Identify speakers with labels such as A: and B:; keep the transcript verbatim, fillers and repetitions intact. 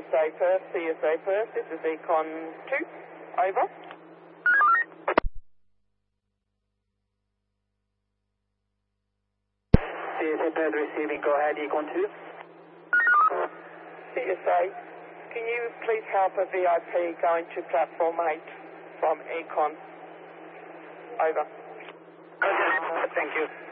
A: S A Perth, C S A Perth, this is Econ two, over.
B: C S A Perth receiving, go ahead, Econ two.
A: C S A, can you please help a V I P going to platform eight from Econ? Over.
B: Okay, thank you.